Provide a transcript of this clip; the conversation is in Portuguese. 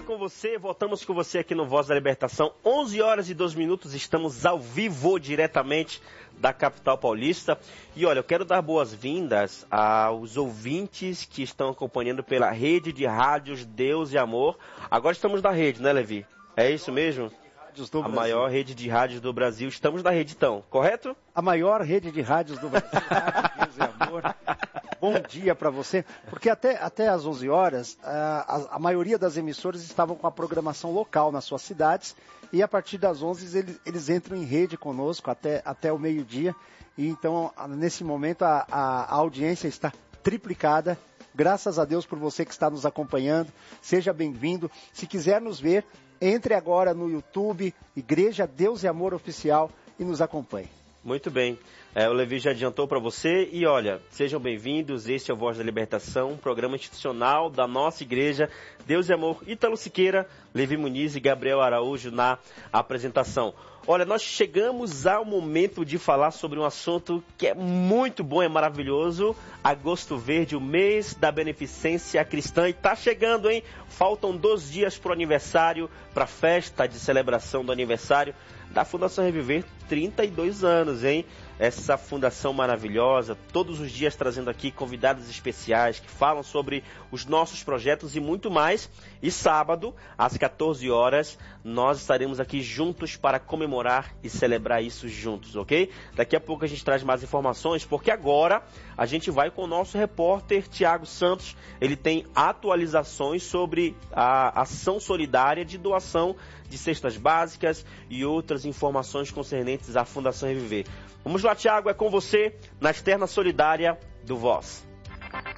com você, voltamos com você aqui no Voz da Libertação, 11 horas e 2 minutos, estamos ao vivo diretamente da capital paulista. E olha, eu quero dar boas-vindas aos ouvintes que estão acompanhando pela rede de rádios Deus e Amor. Agora estamos na rede, né, Levi? É isso mesmo? A maior rede de rádios do Brasil. Estamos na rede, então, correto? A maior rede de rádios do Brasil, Rádio Deus e Amor. Bom dia para você, porque até às 11 horas, a maioria das emissoras estavam com a programação local nas suas cidades, e a partir das 11 eles entram em rede conosco até o meio-dia, e então nesse momento a audiência está triplicada. Graças a Deus por você que está nos acompanhando, seja bem-vindo. Se quiser nos ver, entre agora no YouTube, Igreja Deus e Amor Oficial, e nos acompanhe. Muito bem. O Levi já adiantou para você. E olha, sejam bem-vindos. Este é o Voz da Libertação, um programa institucional da nossa igreja Deus e Amor. Ítalo Siqueira, Levi Muniz e Gabriel Araújo na apresentação. Olha, nós chegamos ao momento de falar sobre um assunto que é muito bom, é maravilhoso. Agosto Verde, o mês da beneficência cristã. E tá chegando, hein? Faltam 2 dias para o aniversário, para a festa de celebração do aniversário da Fundação Reviver, 32 anos, hein? Essa fundação maravilhosa, todos os dias trazendo aqui convidados especiais que falam sobre os nossos projetos e muito mais. E sábado, às 14 horas, nós estaremos aqui juntos para comemorar e celebrar isso juntos, ok? Daqui a pouco a gente traz mais informações, porque agora a gente vai com o nosso repórter Tiago Santos. Ele tem atualizações sobre a ação solidária de doação de cestas básicas e outras informações concernentes à Fundação Reviver. Vamos lá, Tiago, é com você na externa solidária do Voz.